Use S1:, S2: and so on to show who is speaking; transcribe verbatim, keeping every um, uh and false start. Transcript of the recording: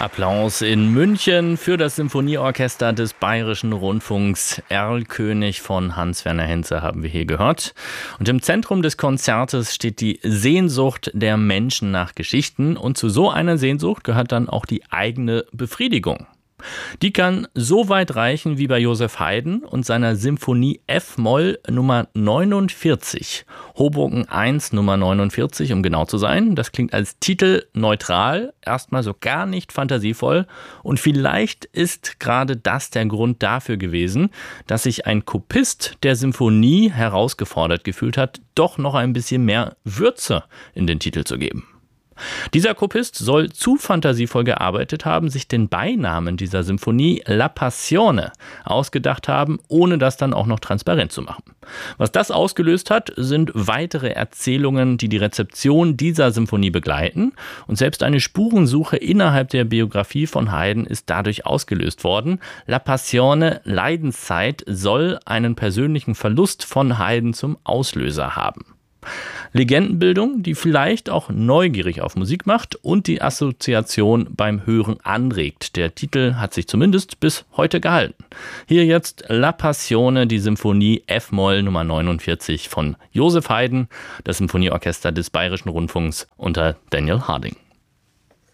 S1: Applaus in München für das Symphonieorchester des Bayerischen Rundfunks. Erlkönig von Hans-Werner Henze haben wir hier gehört. Und im Zentrum des Konzertes steht die Sehnsucht der Menschen nach Geschichten. Und zu so einer Sehnsucht gehört dann auch die eigene Befriedigung. Die kann so weit reichen wie bei Joseph Haydn und seiner Symphonie F-Moll Nummer neunundvierzig. Hoboken eins Nummer neunundvierzig, um genau zu sein. Das klingt als Titel neutral, erstmal so gar nicht fantasievoll. Und vielleicht ist gerade das der Grund dafür gewesen, dass sich ein Kopist der Symphonie herausgefordert gefühlt hat, doch noch ein bisschen mehr Würze in den Titel zu geben. Dieser Kopist soll zu fantasievoll gearbeitet haben, sich den Beinamen dieser Symphonie La Passione ausgedacht haben, ohne das dann auch noch transparent zu machen. Was das ausgelöst hat, sind weitere Erzählungen, die die Rezeption dieser Symphonie begleiten. Und selbst eine Spurensuche innerhalb der Biografie von Haydn ist dadurch ausgelöst worden. La Passione, Leidenszeit, soll einen persönlichen Verlust von Haydn zum Auslöser haben. Legendenbildung, die vielleicht auch neugierig auf Musik macht und die Assoziation beim Hören anregt. Der Titel hat sich zumindest bis heute gehalten. Hier jetzt La Passione, die Symphonie F-Moll Nummer neunundvierzig von Joseph Haydn, das Symphonieorchester des Bayerischen Rundfunks unter Daniel Harding.